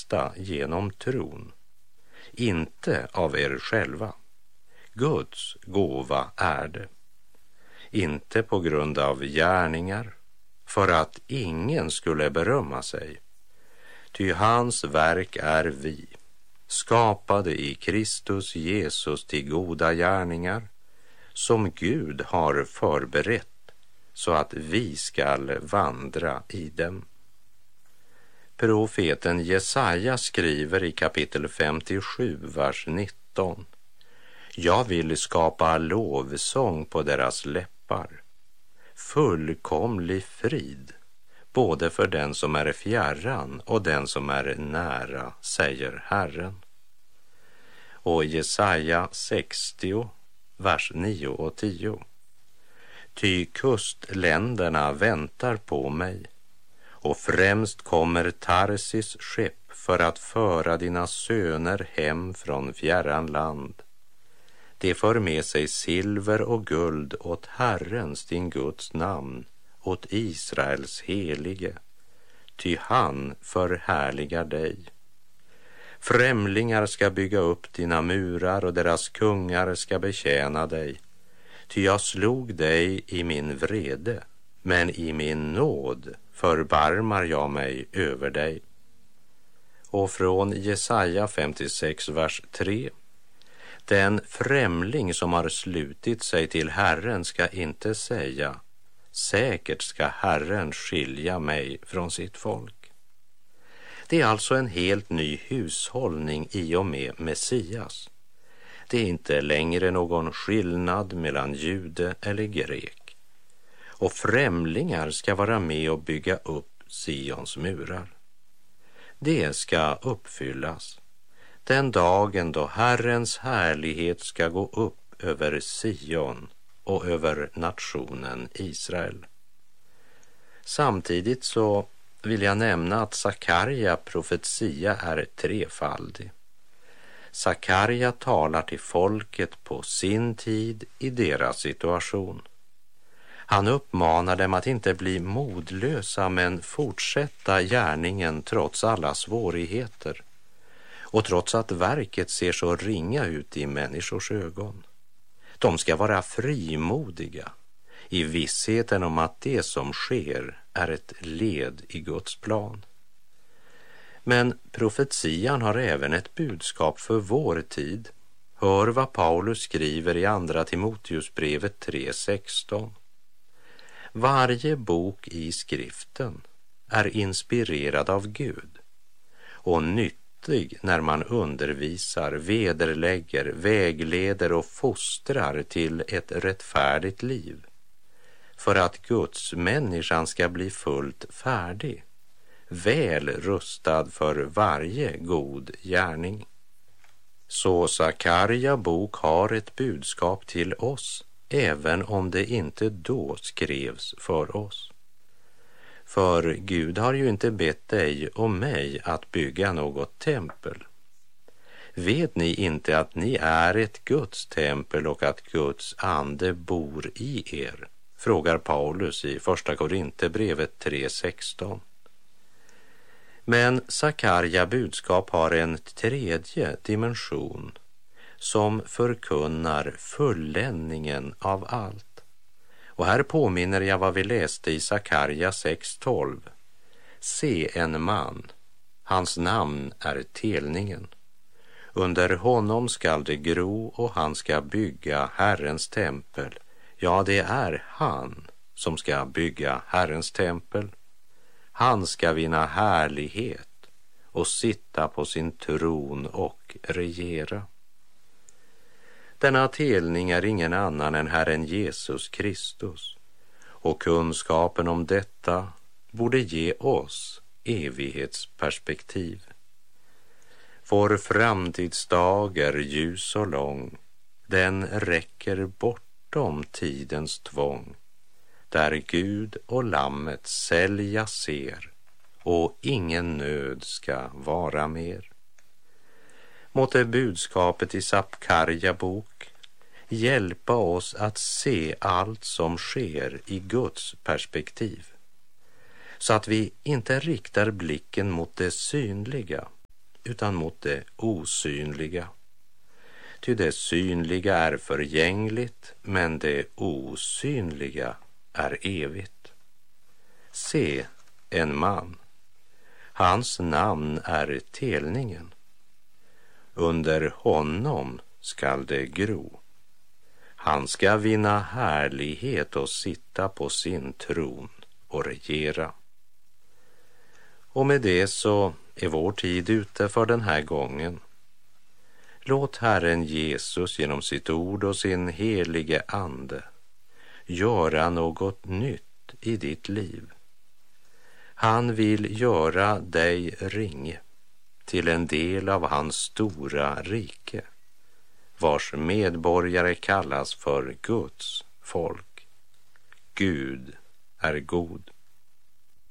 frälsta genom tron, inte av er själva. Guds gåva är det. Inte på grund av gärningar, för att ingen skulle berömma sig. Ty hans verk är vi, skapade i Kristus Jesus till goda gärningar, som Gud har förberett så att vi skall vandra i dem. Profeten Jesaja skriver i kapitel 57, vers 19: Jag vill skapa lovsång på deras läppar, fullkomlig frid, både för den som är fjärran och den som är nära, säger Herren. Och Jesaja 60, vers 9 och 10. Ty kustländerna väntar på mig, och främst kommer Tarsis skepp för att föra dina söner hem från fjärran land. Det för med sig silver och guld åt Herrens, din Guds namn, åt Israels helige, ty han förhärligar dig. Främlingar ska bygga upp dina murar och deras kungar ska betjäna dig. Ty jag slog dig i min vrede, men i min nåd förbarmar jag mig över dig. Och från Jesaja 56, vers 3. Den främling som har slutit sig till Herren ska inte säga: säkert ska Herren skilja mig från sitt folk. Det är alltså en helt ny hushållning i och med Messias. Det är inte längre någon skillnad mellan jude eller grek. Och främlingar ska vara med och bygga upp Sions murar. Det ska uppfyllas den dagen då Herrens härlighet ska gå upp över Sion och över nationen Israel. Samtidigt så vill jag nämna att Sakarja profetia är trefaldig. Sakarja talar till folket på sin tid i deras situation. Han uppmanar dem att inte bli modlösa men fortsätta gärningen trots alla svårigheter och trots att verket ser så ringa ut i människors ögon. De ska vara frimodiga i vissheten om att det som sker är ett led i Guds plan. Men profetian har även ett budskap för vår tid. Hör vad Paulus skriver i andra Timoteusbrevet 3:16. Varje bok i skriften är inspirerad av Gud och nyttig när man undervisar, vederlägger, vägleder och fostrar till ett rättfärdigt liv, för att Guds människan ska bli fullt färdig, väl rustad för varje god gärning. Så Sakarja bok har ett budskap till oss, även om det inte då skrevs för oss. För Gud har ju inte bett dig och mig att bygga något tempel. Vet ni inte att ni är ett Guds tempel och att Guds ande bor i er? Frågar Paulus i första Korinthierbrevet 3:16. Men Sakarja budskap har en tredje dimension som förkunnar fulländningen av allt. Och här påminner jag vad vi läste i Sakarja 6:12. Se en man, hans namn är telningen. Under honom skall det gro och han ska bygga Herrens tempel. Ja, det är han som ska bygga Herrens tempel. Han ska vinna härlighet och sitta på sin tron och regera. Denna telning är ingen annan än Herren Jesus Kristus, och kunskapen om detta borde ge oss evighetsperspektiv. Vår framtidsdag är ljus och lång, den räcker bortom tidens tvång, där Gud och lammet sälja ser, och ingen nöd ska vara mer. Måtte budskapet i Sakarja bok hjälpa oss att se allt som sker i Guds perspektiv, så att vi inte riktar blicken mot det synliga utan mot det osynliga. Ty det synliga är förgängligt, men det osynliga är evigt. Se, en man. Hans namn är telningen. Under honom skall det gro. Han ska vinna härlighet och sitta på sin tron och regera. Och med det så är vår tid ute för den här gången. Låt Herren Jesus genom sitt ord och sin helige ande göra något nytt i ditt liv. Han vill göra dig ringe till en del av hans stora rike, vars medborgare kallas för Guds folk. Gud är god.